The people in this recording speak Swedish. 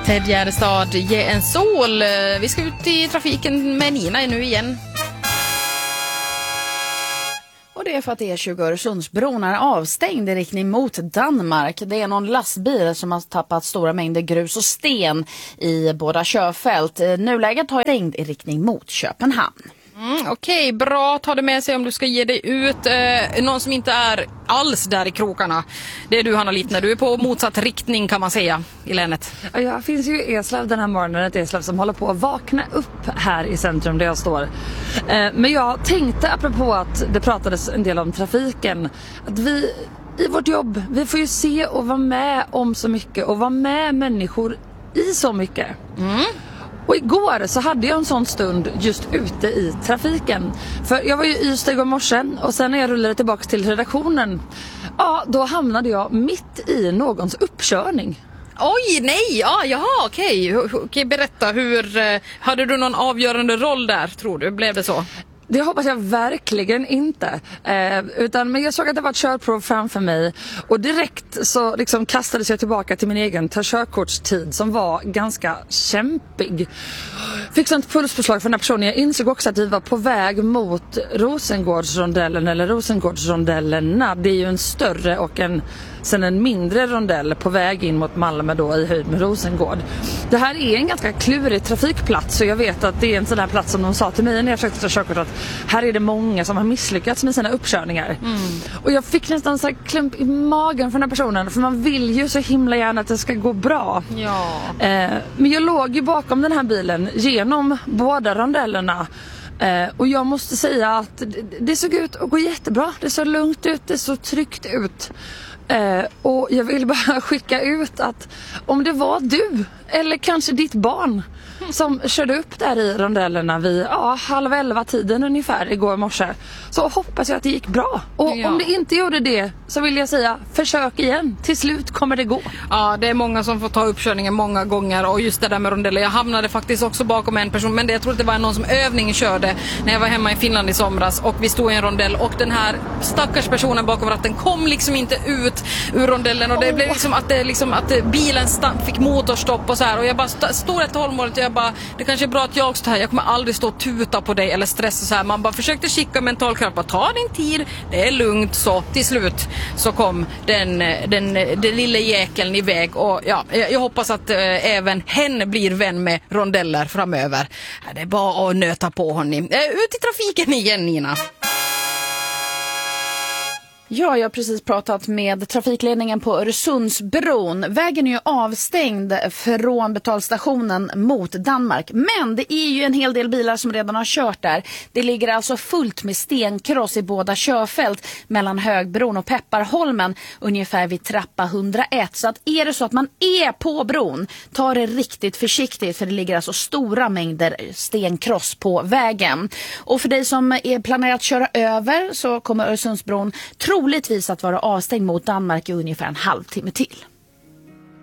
Ted Gärdestad, ge en sol. Vi ska ut i trafiken med Nina nu igen. Och det är för att E20 Öresundsbron är avstängd i riktning mot Danmark. Det är någon lastbil som har tappat stora mängder grus och sten i båda körfält. Nuläget har stängd i riktning mot Köpenhamn. Okej, bra. Ta det med sig om du ska ge dig ut. Någon som inte är alls där i krokarna. Det är du, Hanna Littner. Du är på motsatt riktning kan man säga i länet. Ja, jag finns ju i Eslöv den här morgonen. Ett Eslöv som håller på att vakna upp här i centrum där jag står. Men jag tänkte apropå att det pratades en del om trafiken. Att vi i vårt jobb, vi får ju se och vara med om så mycket. Och vara med människor i så mycket. Och igår så hade jag en sån stund just ute i trafiken. För jag var ju i Ystad igår morse och sen när jag rullade tillbaka till redaktionen, ja, då hamnade jag mitt i någons uppkörning. Oj, nej, jaha, okej. Okej, berätta, hade du någon avgörande roll där, tror du? Blev det så? Det hoppas jag verkligen inte. Men jag såg att det var ett körprov framför mig. Och direkt så liksom kastades jag tillbaka till min egen körkortstid som var ganska kämpig. Fick sånt pulspåslag från den här personen. Jag insåg också att vi var på väg mot Rosengårdsrondellen eller Rosengårdsrondellerna. Det är ju en större och sen en mindre rondell på väg in mot Malmö då i höjd med Rosengård. Det här är en ganska klurig trafikplats och jag vet att det är en sån här plats som de sa till mig när jag försökte ta körkort att här är det många som har misslyckats med sina uppkörningar. Och jag fick nästan så här klump i magen från den här personen för man vill ju så himla gärna att det ska gå bra. Ja. Men jag låg ju bakom den här bilen genom båda rondellerna. Och jag måste säga att det såg ut att gå jättebra. Det såg lugnt ut, det såg tryggt ut. Och jag vill bara skicka ut att om det var du eller kanske ditt barn som körde upp där i rondellerna vid 10:30 ungefär igår morse, så hoppas jag att det gick bra. Och om det inte gjorde det så vill jag säga, försök igen. Till slut kommer det gå. Ja, det är många som får ta uppkörningen många gånger och just det där med rondeller. Jag hamnade faktiskt också bakom en person, men jag tror att det var någon som övningskörde när jag var hemma i Finland i somras och vi stod i en rondell och den här stackars personen bakom ratten kom liksom inte ut ur rondellen och det blev liksom att bilen fick motorstopp och så här och jag bara stod ett hållmålet och jag bara, det kanske är bra att jag står här, jag kommer aldrig stå och tuta på dig eller stressa så här. Man bara försökte skicka mental kraft, bara ta din tid, det är lugnt. Så till slut så kom den lilla jäkeln iväg och ja, jag hoppas att även hen blir vän med rondeller framöver. Det är bara att nöta på honom. Ut i trafiken igen, Nina. Ja, jag har precis pratat med trafikledningen på Öresundsbron. Vägen är ju avstängd från betalstationen mot Danmark. Men det är ju en hel del bilar som redan har kört där. Det ligger alltså fullt med stenkross i båda körfält mellan Högbron och Pepparholmen ungefär vid trappa 101. Så att är det så att man är på bron, ta det riktigt försiktigt för det ligger alltså stora mängder stenkross på vägen. Och för dig som är planerat att köra över så kommer Öresundsbron troligtvis att vara avstängd mot Danmark i ungefär en halvtimme till.